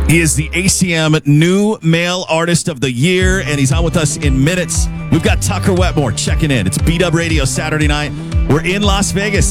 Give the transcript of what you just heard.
He is the ACM New Male Artist of the Year, and he's on with us in minutes. We've got Tucker Wetmore checking in. It's B-Dub Radio Saturday night. We're in Las Vegas.